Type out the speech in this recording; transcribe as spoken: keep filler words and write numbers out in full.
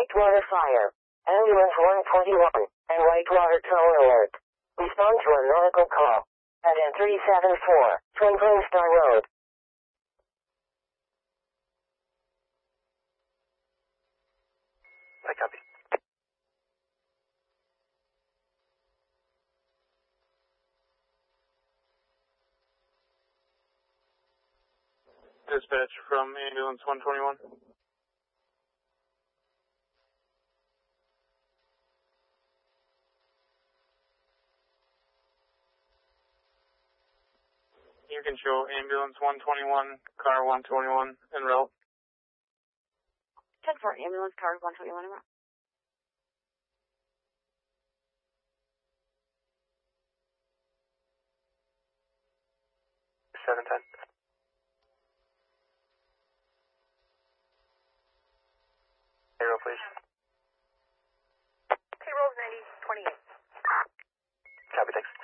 Whitewater Fire. Ambulance one twenty-one and Whitewater Tow Alert. Respond to a medical call at N three seven four, Twinkling Star Road. I copy. Dispatch from ambulance one twenty-one. You can show ambulance one twenty-one, car one twenty-one, en route. ten four, ambulance, car one twenty-one, en route. seven ten. Zero, please. Payroll ninety twenty-eight. Copy, thanks.